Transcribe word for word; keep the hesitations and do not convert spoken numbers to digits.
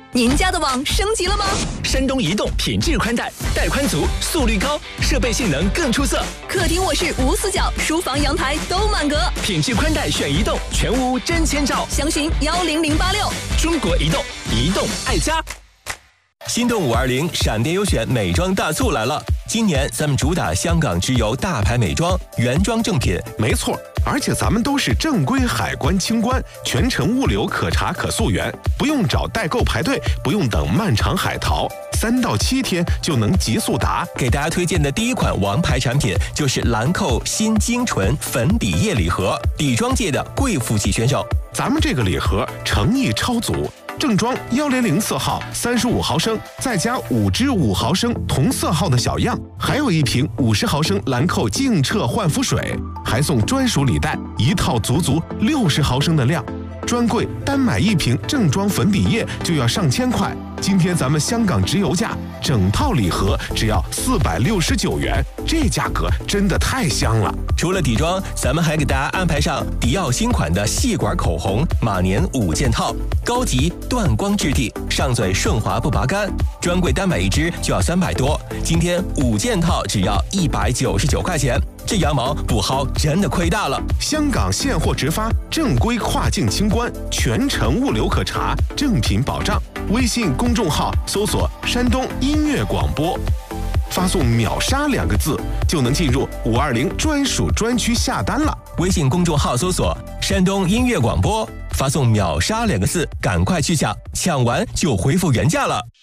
您家的网升级了吗？ 山东移动品质宽带，带宽足，速率高，设备性能更出色。 客厅卧室无死角，书房阳台都满格。 品质宽带选移动，全屋真千兆。 详询幺零零八六。 中国移动，移动爱家。 心动五二零闪电优选美妆大促来了！今年咱们主打香港直邮大牌美妆，原装正品。 没错，而且咱们都是正规海关清关，全程物流可查可溯源，不用找代购排队，不用等漫长海淘，三到七天就能极速达。 给大家推荐的第一款王牌产品就是兰蔻新精纯粉底液礼盒，底妆界的贵妇级选手。 咱们这个礼盒诚意超足。正装幺零零色号三十五毫升，再加五支五毫升同色号的小样，还有一瓶五十毫升兰蔻净澈焕肤水，还送专属礼袋，一套足足六十毫升的量。专柜单买一瓶正装粉底液就要上千块，今天咱们香港直邮价，整套礼盒只要四百六十九元，这价格真的太香了。 除了底妆，咱们还给大家安排上迪奥新款的细管口红马年五件套，高级断光质地，上嘴顺滑不拔干，专柜单买一支就要三百多，今天五件套只要一百九十九块钱。这羊毛不薅真的亏大了！ 香港现货直发，正规跨境清关，全程物流可查，正品保障。微信公众号搜索“山东音乐广播”，发送“秒杀”两个字，就能进入五二零专属专区下单了。 微信公众号搜索“山东音乐广播”，发送“秒杀”两个字，赶快去抢，抢完就恢复原价了。